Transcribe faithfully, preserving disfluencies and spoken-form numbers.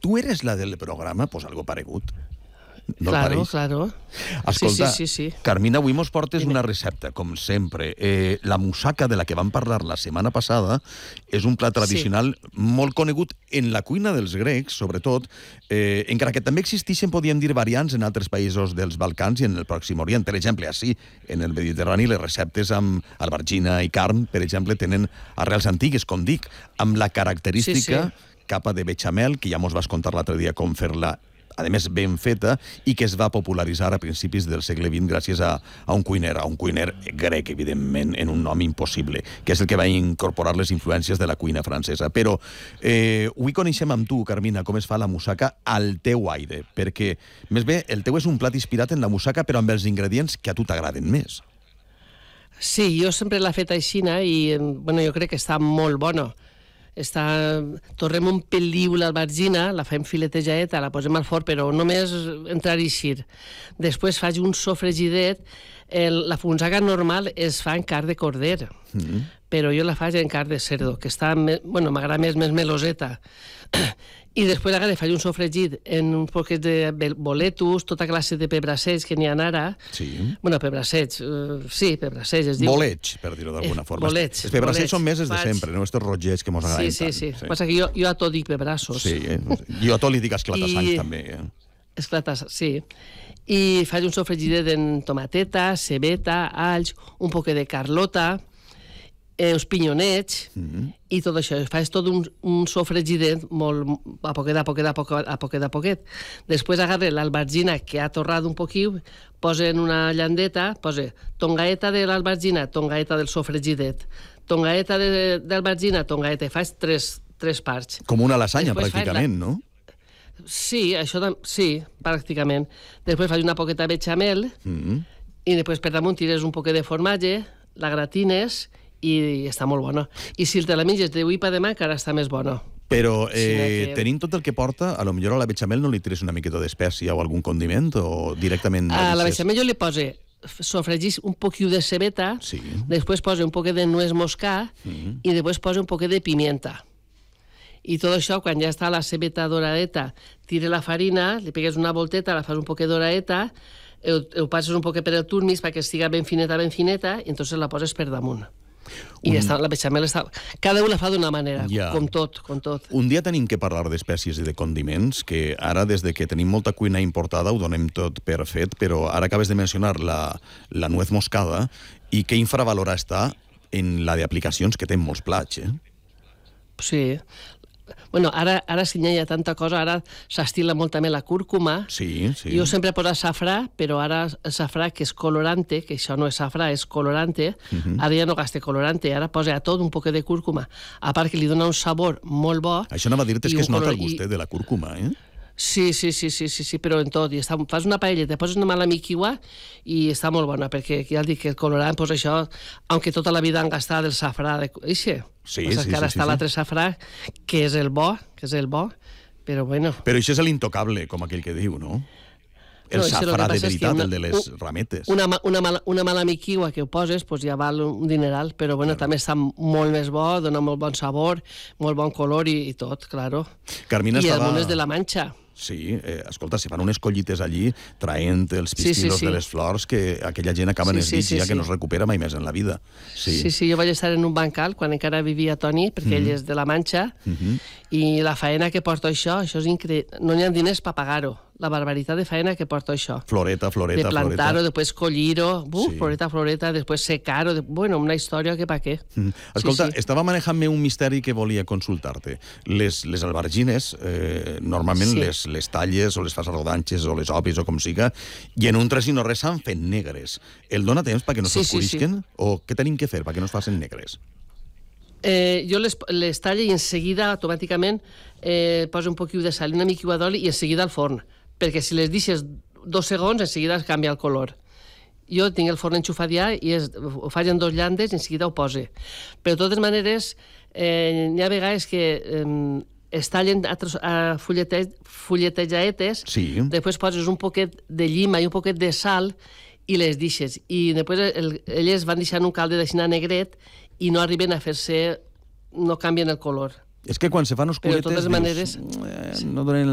tu eres la del programa? Pues algo paregut. No claro, claro. Escolta, sí, sí, sí, sí. Carmina, avui mos portes Dime. una recepta, com sempre. Eh, la musaca de la que vam parlar la setmana passada és un plat tradicional sí. molt conegut en la cuina dels grecs, sobretot, eh, encara que també existeixen, podríem dir, variants en altres països dels Balcans i en el Pròxim Orient. Per exemple, així, en el Mediterrani, les receptes amb albergina i carn, per exemple, tenen arrels antigues, com dic, amb la característica sí, sí. capa de bechamel, que ja mos vas contar l'altre dia com fer-la, a més ben feta, i que es va popularitzar a principis del segle vint gràcies a, a un cuiner, a un cuiner grec, evidentment, en un nom impossible, que és el que va incorporar les influències de la cuina francesa. Però eh, avui coneixem amb tu, Carmina, com es fa la musaca al teu aire, perquè, més bé, el teu és un plat inspirat en la musaca, però amb els ingredients que a tu t'agraden més. Sí, jo sempre l'he fet aixina i bueno, jo crec que està molt bona. Està... Torrem un peliu l'albergina, la fem filetejadeta, la posem al forn, però només entrar i eixir. Després faig un sofregidet. El, la funsaca normal es fa en carn de corder, mm-hmm. però jo la faig en carn de cerdo, que està, bueno, m'agrada més, més meloseta. I després ara faig un sofregit en un poquet de boletus, tota classe de pebracets que n'hi ha ara. Sí. Bueno, pebracets, uh, sí, pebracets es diu. Bolets, per dir-ho d'alguna forma. Bolets. Els pebracets bolets. són més els de sempre, no? Estos rotllets que mos agraden sí, sí, tant. Sí, sí. Passa que jo, jo a tot dic pebrassos. Sí, eh? Jo a tot li dic esclatasangs, I... també. Eh? Esclatasangs, sí. I faig un sofregidet en tomateta, cebeta, alls, un poquet de carlota, eh, uns pinyonets, mm-hmm. i tot això. Faig tot un, un sofregidet molt, a poquet, a poquet, a poquet, a poquet, a poquet. Després agarre l'albergina que ha torrat un poquiu, posa en una llandeta, posa tongaeta de l'albergina, tongaeta del sofregidet, tongaeta d'albergina, tongaeta, faig tres, tres parts. Com una lasanya, després pràcticament, la... no? Sí, això sí, pràcticament. Després faig una poqueta de bechamel, mm-hmm. i després per damunt tires un poquet de formatge, la gratines, i està molt bona. I si te la menges d'avui per demà, encara està més bona. Però eh, que... tenint tot el que porta, a lo millor a la bechamel no li tires una miqueta d'espècia o algun condiment, o directament... A la bechamel jo li poso, sofregís un poquiu de cebeta, sí. després poso un poquet de nuez moscà, mm-hmm. i després poso un poquet de pimienta. I tot això, quan ja està la cebeta doradeta, tira la farina, li pegues una volteta, la fas un poquet doradeta, ho, ho passes un poquet per el turmis perquè estiga ben fineta, ben fineta, i entonces la poses per damunt. I un... està, la bechamel està... Cada un la fa d'una manera, ja. com tot, com tot. Un dia tenim que parlar d'espècies i de condiments, que ara, des de que tenim molta cuina importada, ho donem tot per fet, però ara acabes de mencionar la, la nuez moscada, i que infravalorada està en la d'aplicacions que té en molts plats, eh? Sí. Bueno, ara, ara si n'hi ha tanta cosa, ara s'estila molt també la cúrcuma. Sí, sí. Jo sempre he posat safrà, però ara el safrà, que és colorante, que això no és safrà, és colorante, uh-huh. ara ja no gaste colorante, ara posa a tot un poquet de cúrcuma. A part que li dona un sabor molt bo. Això anava a dir-te que es nota el gustet i... de la cúrcuma, eh? Sí, sí, sí, sí, sí, sí, però en tot. I està, fas una paella, te poses una mala miquiua i està molt bona, perquè ja et dic que el colorant, pues això, aunque tota la vida han gastat el safrà de... Eixe, sí, pues sí, que ara sí, està sí, l'altre safrà, que és el bo, que és el bo, però bueno. Però això és l'intocable, com aquell que diu, no? El no, safrà de veritat, una, el de les un, rametes. Una, una, mala, una mala miquiua que ho poses, pues ja val un dineral, però bueno, claro. també està molt més bo, dona molt bon sabor, molt bon color i, i tot, claro. Carmina I estava... el món és de la Manxa. Sí, eh, escolta, se fan unes collites allí traient els pistilos sí, sí, sí. de les flors que aquella gent acaba en sí, els dits sí, sí, ja que sí. no es recupera mai més en la vida. Sí. sí, sí, jo vaig estar en un bancal quan encara vivia Toni, perquè mm-hmm. ell és de la Manxa, mm-hmm. i la faena que porta això, això és increïble. No n'hi ha diners per pagar-ho. La barbaritat de faena que porta això. Floreta, floreta, de plantar-ho, floreta. Després collir-ho, uh, sí. floreta, floreta, després secar-ho, de... bueno, una història que pa què. Mm. Escolta, sí, sí. estava manejant-me un misteri que volia consultar-te. Les, les albergines, eh, normalment sí. les, les talles o les fas rodanxes o les opis o com siga, i en un tres i no res s'han fet negres. El dona temps perquè no sí, s'oscurisquen? Sí, sí. O què tenim que fer perquè no es facin negres? Eh, jo les, les tallo i en seguida, automàticament, eh, poso un poquiu de sal i una miquiua d'oli i en seguida al forn. Perquè si les deixes dos segons, en seguida es canvia el color. Jo tinc el forn enxufat ja i és, ho faig en dos llandes i en seguida ho pose. Però de totes maneres, eh, hi ha vegades que eh, es tallen a, a fullete, fulletejaetes, sí. després poses un poquet de llima i un poquet de sal i les deixes. I després el, elles van deixant un calde d'aixina negret i no arriben a fer-se, no canvien el color. És que quan se fan oscuretes... Però de totes maneres... Dius, eh, no donen